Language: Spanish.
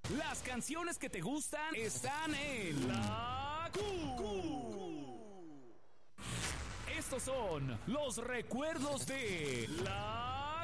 Las canciones que te gustan están en la Q. Estos son los recuerdos de la